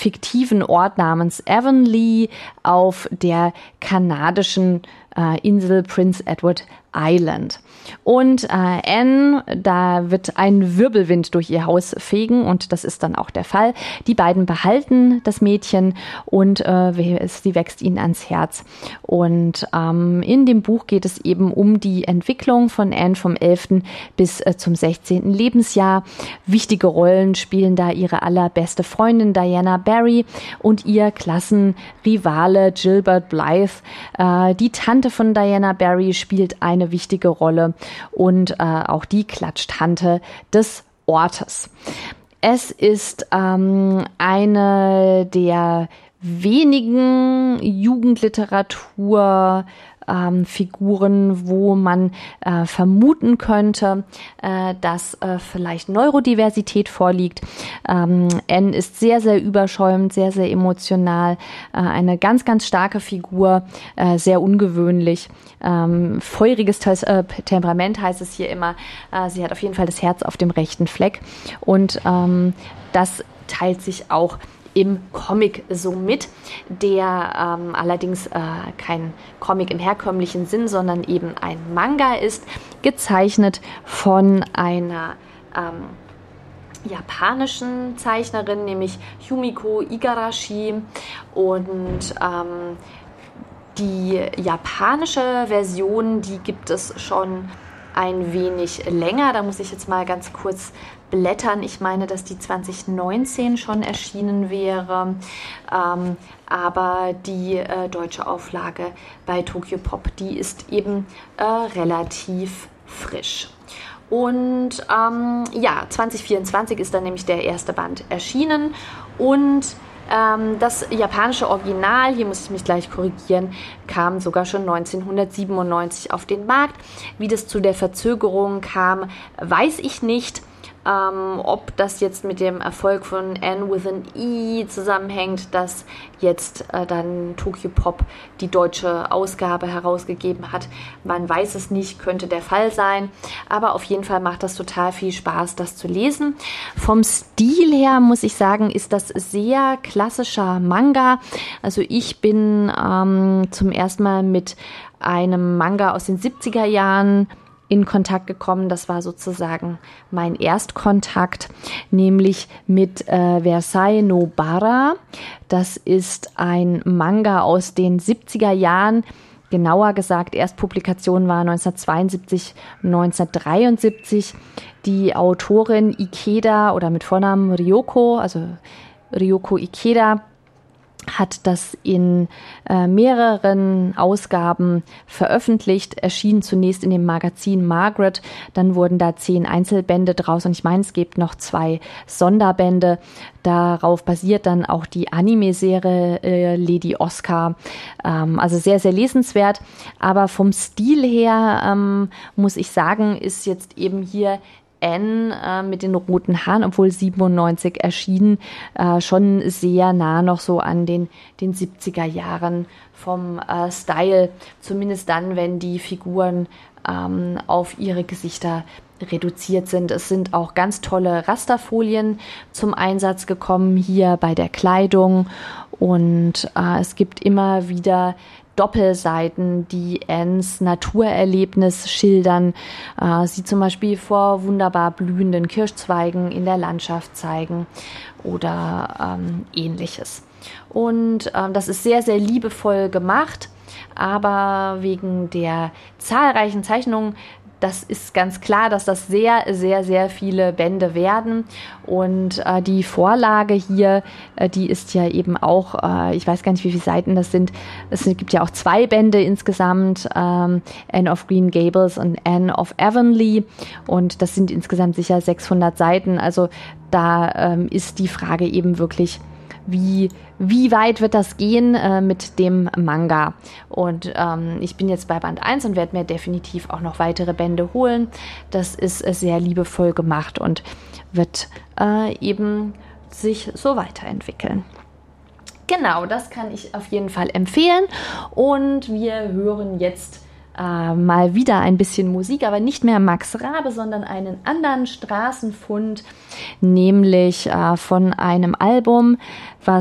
fiktiven Ort namens Avonlea auf der kanadischen Insel Prince Edward Island. Und Anne, da wird ein Wirbelwind durch ihr Haus fegen und das ist dann auch der Fall. Die beiden behalten das Mädchen und sie wächst ihnen ans Herz. Und in dem Buch geht es eben um die Entwicklung von Anne vom 11. bis zum 16. Lebensjahr. Wichtige Rollen spielen da ihre allerbeste Freundin Diana Barry und ihr Klassenrivale Gilbert Blythe. Die Tante von Diana Barry spielt eine wichtige Rolle und auch die Klatschtante des Ortes. Es ist eine der wenigen Jugendliteratur-Figuren, wo man vermuten könnte, dass vielleicht Neurodiversität vorliegt. Anne ist sehr, sehr überschäumend, sehr, sehr emotional, eine ganz, ganz starke Figur, sehr ungewöhnlich. Feuriges Temperament heißt es hier immer. Sie hat auf jeden Fall das Herz auf dem rechten Fleck und das teilt sich auch im Comic so mit, der allerdings kein Comic im herkömmlichen Sinn, sondern eben ein Manga ist, gezeichnet von einer japanischen Zeichnerin, nämlich Yumiko Igarashi. Und die japanische Version, die gibt es schon ein wenig länger. Da muss ich jetzt mal ganz kurz blättern. Ich meine, dass die 2019 schon erschienen wäre. Aber die deutsche Auflage bei Tokyopop, die ist eben relativ frisch. Und 2024 ist dann nämlich der erste Band erschienen und das japanische Original, hier muss ich mich gleich korrigieren, kam sogar schon 1997 auf den Markt. Wie das zu der Verzögerung kam, weiß ich nicht. Ob das jetzt mit dem Erfolg von Anne with an E zusammenhängt, dass jetzt dann Tokyopop die deutsche Ausgabe herausgegeben hat. Man weiß es nicht, könnte der Fall sein. Aber auf jeden Fall macht das total viel Spaß, das zu lesen. Vom Stil her muss ich sagen, ist das sehr klassischer Manga. Also ich bin zum ersten Mal mit einem Manga aus den 70er Jahren in Kontakt gekommen. Das war sozusagen mein Erstkontakt, nämlich mit Versailles no Bara. Das ist ein Manga aus den 70er Jahren. Genauer gesagt, Erstpublikation war 1972, 1973. Die Autorin Ikeda oder mit Vornamen Ryoko, also Ryoko Ikeda, hat das in mehreren Ausgaben veröffentlicht, erschien zunächst in dem Magazin Margaret, dann wurden da 10 Einzelbände draus und ich meine, es gibt noch 2 Sonderbände. Darauf basiert dann auch die Anime-Serie Lady Oscar. Also sehr, sehr lesenswert, aber vom Stil her muss ich sagen, ist jetzt eben hier Anne mit den roten Haaren, obwohl 97 erschienen, schon sehr nah noch so an den 70er Jahren vom Style, zumindest dann, wenn die Figuren auf ihre Gesichter reduziert sind. Es sind auch ganz tolle Rasterfolien zum Einsatz gekommen hier bei der Kleidung und es gibt immer wieder Doppelseiten, die Annes Naturerlebnis schildern, sie zum Beispiel vor wunderbar blühenden Kirschzweigen in der Landschaft zeigen oder ähnliches. Und das ist sehr, sehr liebevoll gemacht, aber wegen der zahlreichen Zeichnungen, das ist ganz klar, dass das sehr, sehr, sehr viele Bände werden. Und die Vorlage hier, die ist ja eben auch, ich weiß gar nicht, wie viele Seiten das sind. Es gibt ja auch 2 Bände insgesamt, Anne of Green Gables und Anne of Avonlea. Und das sind insgesamt sicher 600 Seiten. Also da ist die Frage eben wirklich, wie weit wird das gehen mit dem Manga? Und ich bin jetzt bei Band 1 und werde mir definitiv auch noch weitere Bände holen. Das ist sehr liebevoll gemacht und wird eben sich so weiterentwickeln. Genau, das kann ich auf jeden Fall empfehlen. Und wir hören jetzt mal wieder ein bisschen Musik, aber nicht mehr Max Rabe, sondern einen anderen Straßenfund, nämlich von einem Album, was